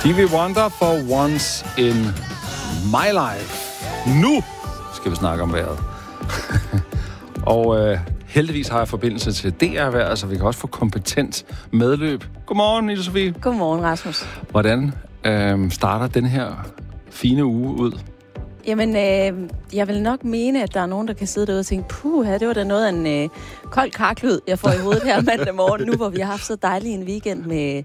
Stevie Wonder for Once in My Life. Nu skal vi snakke om vejret. Og heldigvis har jeg forbindelse til DR-vejret, så vi kan også få kompetent medløb. Godmorgen, Ida Sofie. Godmorgen, Rasmus. Hvordan starter den her fine uge ud? Jamen, jeg vil nok mene, at der er nogen, der kan sidde derude og tænke, puha, det var da noget af en kold karklyd, jeg får i hovedet her mandag morgen, nu hvor vi har haft så dejlig en weekend med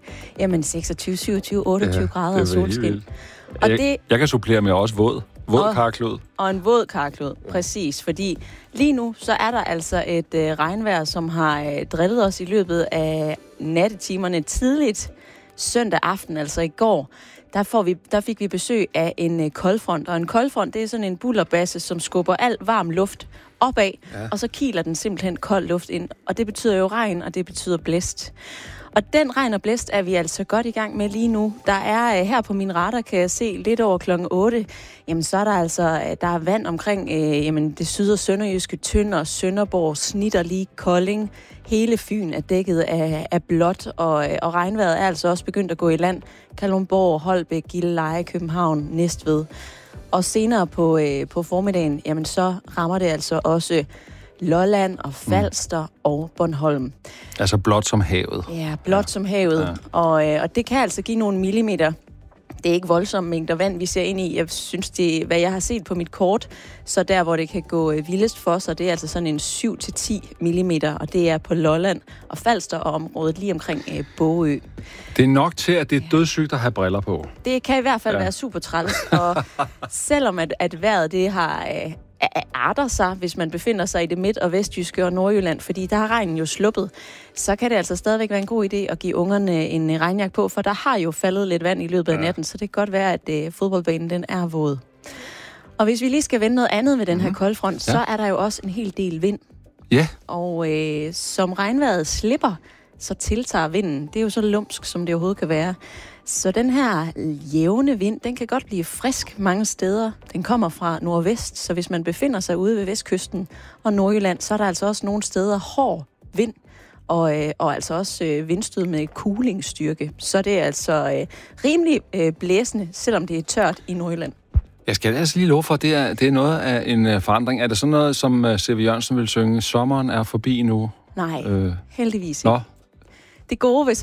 26, 27, 28 grader og solskin. Og jeg kan supplere med også våd karklud. Og en våd karklud, præcis. Fordi lige nu, så er der altså et regnvejr, som har drillet os i løbet af nattetimerne tidligt søndag aften, altså i går. Der fik vi besøg af en koldfront, og en koldfront, det er sådan en bullerbasse, som skubber al varm luft opad, og så kiler den simpelthen kold luft ind. Og det betyder jo regn, og det betyder blæst. Og den regn og blæst er vi altså godt i gang med lige nu. Der er her på min radar, kan jeg se, lidt over klokken 8, jamen så er der altså, der er vand omkring det syd- og sønderjyske, Tønder, Sønderborg, Snitterlig, Kolding. Hele Fyn er dækket af blåt, og regnvejret er altså også begyndt at gå i land. Kalundborg, Holbæk, Gilleleje, København, Næstved. Og senere på formiddagen, jamen så rammer det altså også Lolland og Falster og Bornholm. Altså blåt som havet. Ja, blåt som havet. Ja. Og det kan altså give nogle millimeter. Det er ikke voldsomme mængder vand, vi ser ind i. Jeg synes, hvad jeg har set på mit kort, så der, hvor det kan gå vildest for sig, det er altså sådan en 7-10 millimeter, og det er på Lolland og Falster og området lige omkring Bogø. Det er nok til, at det er dødssygt at have briller på. Det kan i hvert fald være super træls, og selvom at vejret det har arter sig, hvis man befinder sig i det midt- og vestjyske og Nordjylland, fordi der har regnen jo sluppet, så kan det altså stadigvæk være en god idé at give ungerne en regnjakke på, for der har jo faldet lidt vand i løbet af natten, så det kan godt være, at fodboldbanen den er våd. Og hvis vi lige skal vende noget andet med den her koldfront, så er der jo også en hel del vind. Ja. Og som regnvejret slipper, så tiltager vinden. Det er jo så lumsk, som det overhovedet kan være. Så den her jævne vind, den kan godt blive frisk mange steder. Den kommer fra nordvest, så hvis man befinder sig ude ved vestkysten og Nordjylland, så er der altså også nogle steder hård vind, og altså også vindstød med kulingsstyrke. Så det er altså rimelig blæsende, selvom det er tørt i Nordjylland. Jeg skal altså lige love for, at det er noget af en forandring. Er det sådan noget, som C.V. Jørgensen vil synge, sommeren er forbi nu? Nej, heldigvis ikke. Det gode ved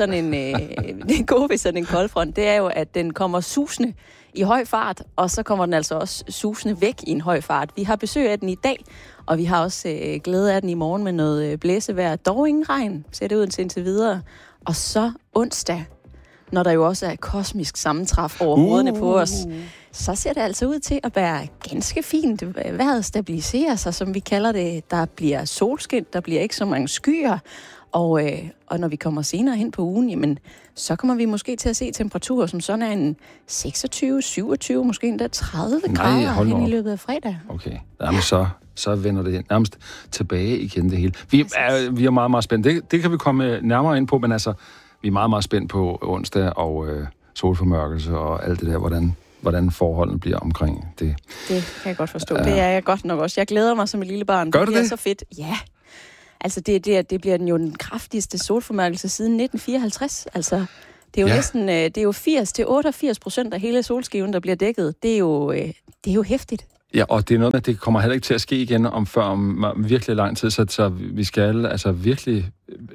sådan en koldfront, det er jo, at den kommer susende i høj fart, og så kommer den altså også susende væk i en høj fart. Vi har besøg af den i dag, og vi har også glæde af den i morgen med noget blæsevejr. Dog ingen regn, ser det ud til indtil videre. Og så onsdag, når der jo også er kosmisk sammentræf over hovederne på os, så ser det altså ud til at være ganske fint. Vejret stabiliserer sig, som vi kalder det. Der bliver solskin, der bliver ikke så mange skyer. Og når vi kommer senere hen på ugen, jamen, så kommer vi måske til at se temperaturer, som sådan er en 26, 27, måske endda 30 grader hen i løbet af fredag. Okay, jamen så vender det nærmest tilbage igen det hele. Vi er meget, meget spændt. Det kan vi komme nærmere ind på, men altså, vi er meget, meget spændt på onsdag og solformørkelse og alt det der, hvordan forholdene bliver omkring det. Det kan jeg godt forstå. Det er jeg godt nok også. Jeg glæder mig som et lille barn. Gør du det? Det bliver så fedt. Ja. Altså, det bliver jo den kraftigste solformørkelse siden 1954. Altså, det er jo næsten, det er jo 80-88% af hele solskiven, der bliver dækket. Det er jo hæftigt. Ja, og det er noget, det kommer heller ikke til at ske igen om virkelig lang tid, så vi skal altså virkelig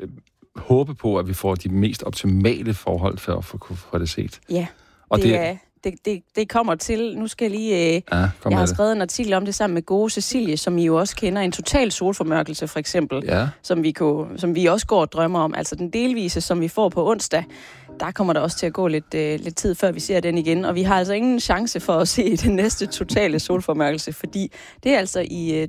håbe på, at vi får de mest optimale forhold for at kunne få det set. Ja, og det kommer til. Nu skal jeg lige... jeg har skrevet en artikel om det sammen med gode Cecilie, som I jo også kender. En total solformørkelse, for eksempel. Ja. Som vi også går og drømmer om. Altså den delvise, som vi får på onsdag, der kommer der også til at gå lidt tid, før vi ser den igen. Og vi har altså ingen chance for at se den næste totale solformørkelse, fordi det er altså i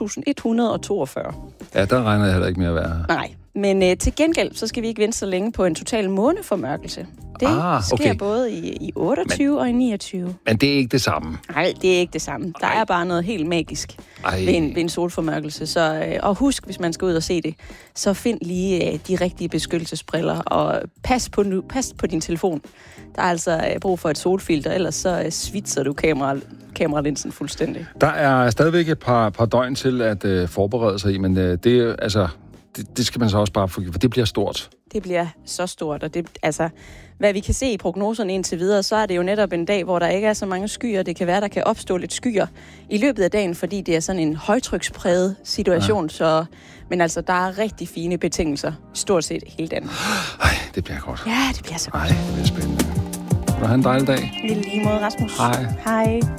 2142. Ja, der regner jeg heller ikke med at være. Nej, men til gengæld, så skal vi ikke vente så længe på en total måneformørkelse. Det sker både i 28 og i 29. Men det er ikke det samme? Nej, det er ikke det samme. Der er bare noget helt magisk ved en solformørkelse. Så, og husk, hvis man skal ud og se det, så find lige de rigtige beskyttelsesbriller, og pas på din telefon. Der er altså brug for et solfilter, ellers så svitser du kameralinsen fuldstændig. Der er stadigvæk et par døgn til at forberede sig i, men det det skal man så også bare få, for det bliver stort. Det bliver så stort, og det, altså, hvad vi kan se i prognoserne indtil videre, så er det jo netop en dag, hvor der ikke er så mange skyer. Det kan være, der kan opstå lidt skyer i løbet af dagen, fordi det er sådan en højtrykspræget situation. Ja. Men altså, der er rigtig fine betingelser, stort set hele dagen. Ej, det bliver godt. Ja, det bliver så godt. Ej, det bliver spændende. Må du have en dejlig dag. I lige måde, Rasmus. Hej. Hej.